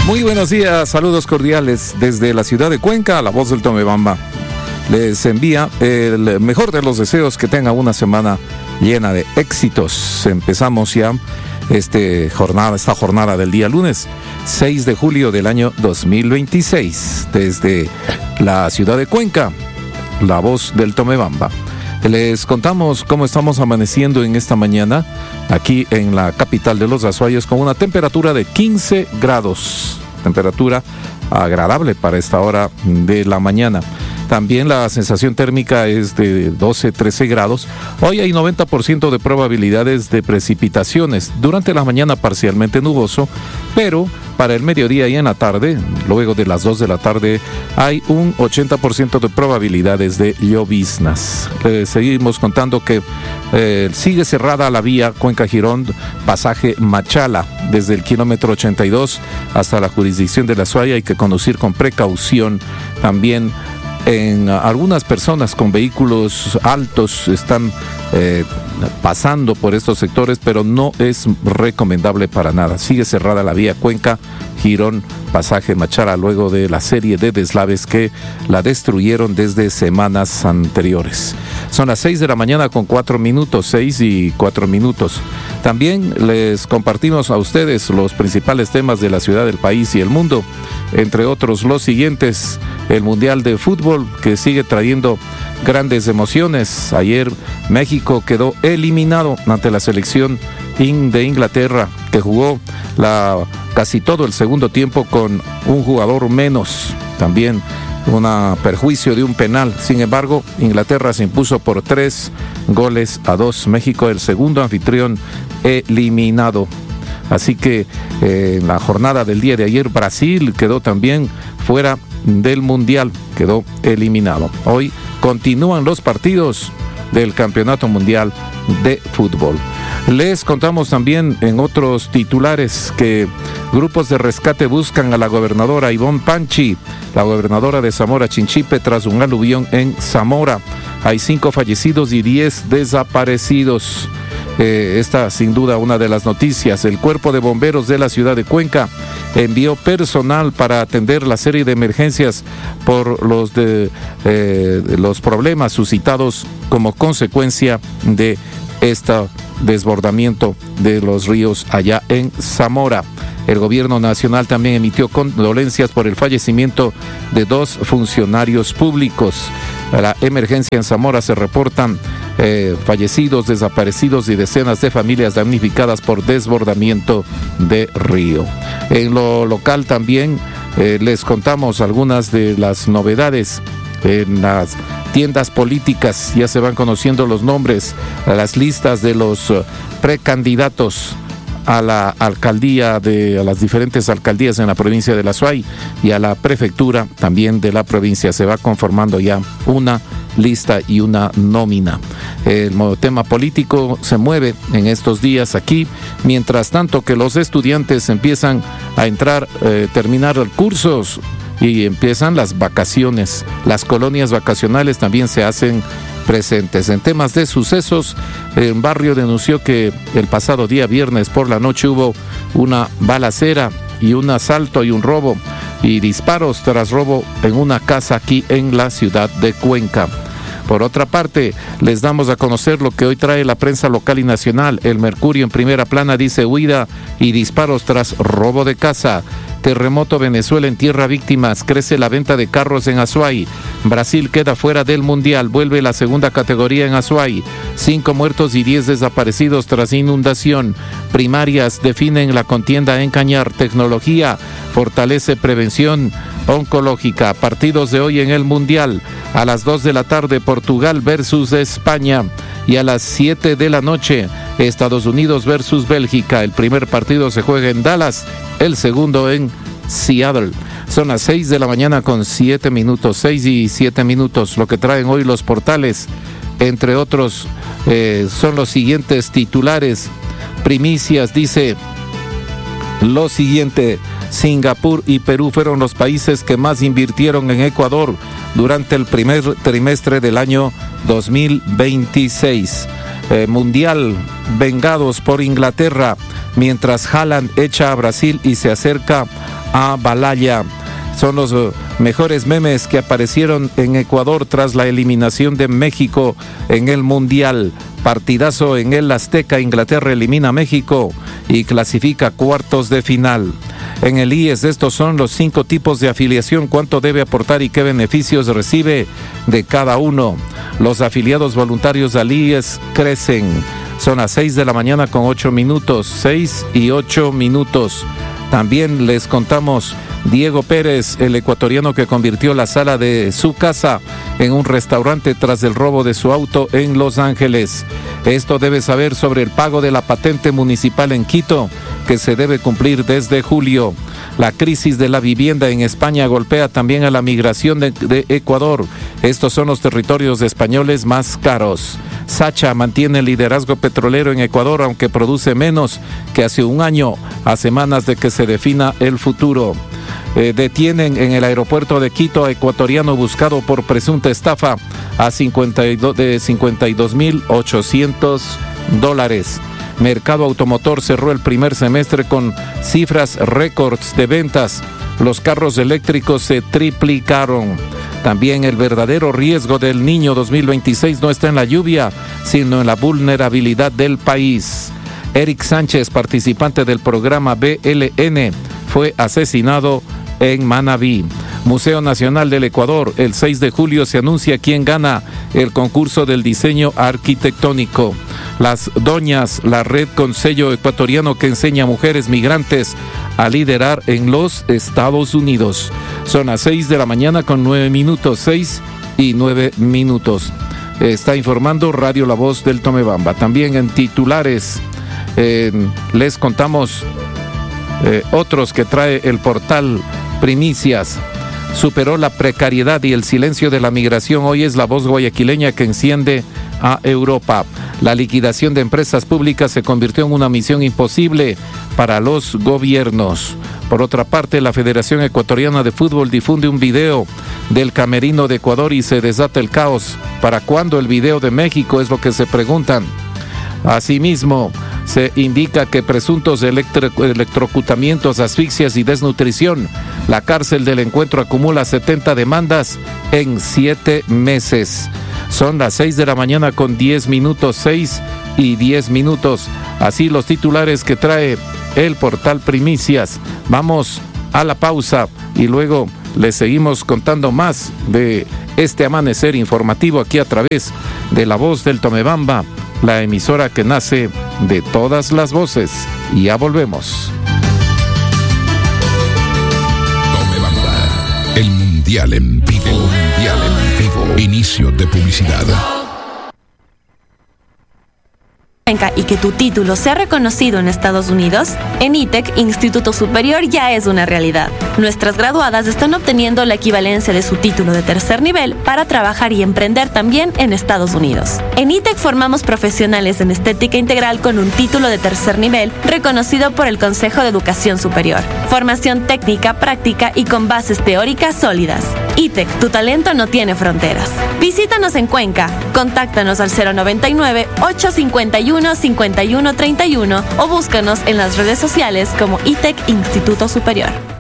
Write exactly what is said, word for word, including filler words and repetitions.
Muy buenos días, saludos cordiales desde la ciudad de Cuenca, la voz del Tomebamba. Les envía el mejor de los deseos, que tengan una semana llena de éxitos. Empezamos ya este jornada, esta jornada del día lunes, seis de julio del año dos mil veintiséis, desde la ciudad de Cuenca, la voz del Tomebamba. Les contamos cómo estamos amaneciendo en esta mañana aquí en la capital de los Azuayos, con una temperatura de quince grados, temperatura agradable para esta hora de la mañana. También la sensación térmica es de doce, trece grados. Hoy hay noventa por ciento de probabilidades de precipitaciones. Durante la mañana parcialmente nuboso, pero para el mediodía y en la tarde, luego de las dos de la tarde, hay un ochenta por ciento de probabilidades de lloviznas. Eh, seguimos contando que eh, sigue cerrada la vía Cuenca-Girón, pasaje Machala, desde el kilómetro ochenta y dos hasta la jurisdicción de La Azuay. Hay que conducir con precaución. También en algunas personas con vehículos altos están eh, pasando por estos sectores, pero no es recomendable para nada. Sigue cerrada la vía Cuenca, Girón, pasaje Machala, luego de la serie de deslaves que la destruyeron desde semanas anteriores. Son las seis de la mañana con cuatro minutos, seis y cuatro minutos. También les compartimos a ustedes los principales temas de la ciudad, del país y el mundo, entre otros los siguientes: el Mundial de Fútbol, que sigue trayendo grandes emociones. Ayer México quedó eliminado ante la selección de Inglaterra, que jugó la, casi todo el segundo tiempo con un jugador menos. También un perjuicio de un penal. Sin embargo, Inglaterra se impuso por tres goles a dos. México, el segundo anfitrión, eliminado. Así que eh, en la jornada del día de ayer, Brasil quedó también fuera del Mundial, quedó eliminado. Hoy continúan los partidos del Campeonato Mundial de Fútbol. Les contamos también en otros titulares que grupos de rescate buscan a la gobernadora Ivonne Panchi, la gobernadora de Zamora Chinchipe, tras un aluvión en Zamora. Hay cinco fallecidos y diez desaparecidos. Eh, esta sin duda una de las noticias. El Cuerpo de Bomberos de la ciudad de Cuenca envió personal para atender la serie de emergencias por los, de, eh, los problemas suscitados como consecuencia de este desbordamiento de los ríos allá en Zamora. El gobierno nacional también emitió condolencias por el fallecimiento de dos funcionarios públicos. A la emergencia en Zamora se reportan eh, fallecidos, desaparecidos y decenas de familias damnificadas por desbordamiento de río. En lo local también eh, les contamos algunas de las novedades. En las tiendas políticas ya se van conociendo los nombres, las listas de los uh, precandidatos a la alcaldía, de a las diferentes alcaldías en la provincia de La Azuay y a la prefectura también de la provincia. Se va conformando ya una lista y una nómina. El tema político se mueve en estos días aquí, mientras tanto que los estudiantes empiezan a entrar, eh, terminar cursos y empiezan las vacaciones. Las colonias vacacionales también se hacen presentes. En temas de sucesos, el barrio denunció que el pasado día viernes por la noche hubo una balacera y un asalto y un robo y disparos tras robo en una casa aquí en la ciudad de Cuenca. Por otra parte, les damos a conocer lo que hoy trae la prensa local y nacional. El Mercurio en primera plana dice: huida y disparos tras robo de casa. Terremoto, Venezuela entierra víctimas. Crece la venta de carros en Azuay. Brasil queda fuera del Mundial. Vuelve la segunda categoría en Azuay. Cinco muertos y diez desaparecidos tras inundación. Primarias definen la contienda en Cañar. Tecnología fortalece prevención oncológica. Partidos de hoy en el Mundial. A las dos de la tarde, Portugal versus España. Y a las siete de la noche, Estados Unidos versus Bélgica. El primer partido se juega en Dallas, el segundo en Seattle. Son las seis de la mañana con siete minutos, seis y siete minutos. Lo que traen hoy los portales, entre otros, eh, son los siguientes titulares. Primicias dice lo siguiente: Singapur y Perú fueron los países que más invirtieron en Ecuador durante el primer trimestre del año dos mil veintiséis. Eh, mundial, vengados por Inglaterra, mientras Haaland echa a Brasil y se acerca a Balaya. Son los uh, mejores memes que aparecieron en Ecuador tras la eliminación de México en el Mundial. Partidazo en el Azteca, Inglaterra elimina a México y clasifica cuartos de final. En el I E S, estos son los cinco tipos de afiliación, cuánto debe aportar y qué beneficios recibe de cada uno. Los afiliados voluntarios al I E S crecen. Son las seis de la mañana con ocho minutos, seis y ocho minutos. También les contamos Diego Pérez, el ecuatoriano que convirtió la sala de su casa en un restaurante tras el robo de su auto en Los Ángeles. Esto debe saber sobre el pago de la patente municipal en Quito, que se debe cumplir desde julio. La crisis de la vivienda en España golpea también a la migración de, de Ecuador. Estos son los territorios españoles más caros. Sacha mantiene el liderazgo petrolero en Ecuador, aunque produce menos que hace un año, a semanas de que se defina el futuro. Eh, detienen en el aeropuerto de Quito a ecuatoriano buscado por presunta estafa a cincuenta y dos, de cincuenta y dos mil ochocientos dólares. Mercado automotor cerró el primer semestre con cifras récords de ventas. Los carros eléctricos se triplicaron. También el verdadero riesgo del Niño dos mil veintiséis no está en la lluvia, sino en la vulnerabilidad del país. Eric Sánchez, participante del programa B L N, fue asesinado en Manabí. Museo Nacional del Ecuador, el seis de julio se anuncia quién gana el concurso del diseño arquitectónico. Las Doñas, la red con sello ecuatoriano que enseña a mujeres migrantes a liderar en los Estados Unidos. Son las seis de la mañana con nueve minutos, seis y nueve minutos. Está informando Radio La Voz del Tomebamba. También en titulares eh, les contamos eh, otros que trae el portal Primicias. Superó la precariedad y el silencio de la migración. Hoy es la voz guayaquileña que enciende a Europa. La liquidación de empresas públicas se convirtió en una misión imposible para los gobiernos. Por otra parte, la Federación Ecuatoriana de Fútbol difunde un video del camerino de Ecuador y se desata el caos. ¿Para cuándo el video de México? Es lo que se preguntan. Asimismo, se indica que presuntos electro- electrocutamientos, asfixias y desnutrición. La cárcel del encuentro acumula setenta demandas en siete meses. Son las seis de la mañana con diez minutos, seis y diez minutos. Así los titulares que trae el portal Primicias. Vamos a la pausa y luego les seguimos contando más de este amanecer informativo aquí a través de La Voz del Tomebamba, la emisora que nace de todas las voces. Y ya volvemos. Tomebamba, el mundial en vivo. El mundial en vivo. Inicio de publicidad. Y que tu título sea reconocido en Estados Unidos, en I T E C, Instituto Superior, ya es una realidad. Nuestras graduadas están obteniendo la equivalencia de su título de tercer nivel para trabajar y emprender también en Estados Unidos. En I T E C formamos profesionales en estética integral con un título de tercer nivel reconocido por el Consejo de Educación Superior. Formación técnica, práctica y con bases teóricas sólidas. I T E C, tu talento no tiene fronteras. Visítanos en Cuenca. Contáctanos al cero noventa y nueve, ochocientos cincuenta y uno, cincuenta y uno treinta y uno o búscanos en las redes sociales como I T E C Instituto Superior.